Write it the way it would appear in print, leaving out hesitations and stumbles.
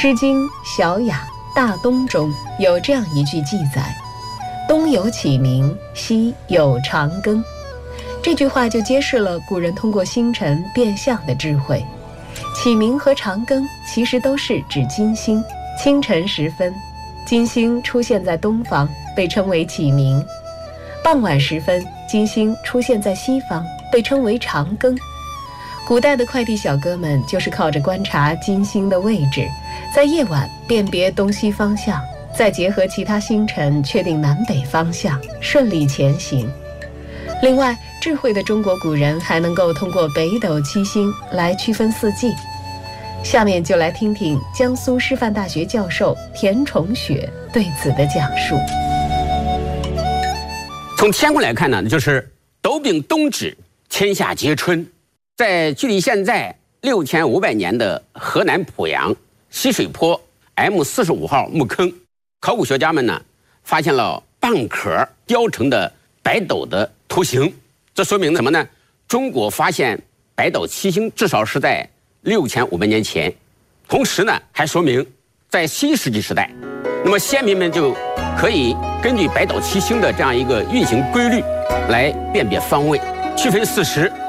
诗经·小雅·大东中有这样一句记载：东有启明，西有长庚。这句话就揭示了古人通过星辰变相的智慧。启明和长庚其实都是指金星。清晨时分，金星出现在东方，被称为启明；傍晚时分，金星出现在西方，被称为长庚。古代的快递小哥们就是靠着观察金星的位置，在夜晚辨别东西方向，再结合其他星辰确定南北方向，顺利前行。另外，智慧的中国古人还能够通过北斗七星来区分四季。下面就来听听江苏师范大学教授田崇雪对此的讲述。 从天空来看呢，就是斗柄东指，天下皆春。在距离现在6500年的河南濮阳西水坡 M45号墓坑，考古学家们呢发现了蚌壳雕成的北斗的图形。这说明什么呢？中国发现北斗七星至少是在6500年前。同时呢，还说明在新石器时代，那么先民们就可以根据北斗七星的这样一个运行规律来辨别方位，区分四时。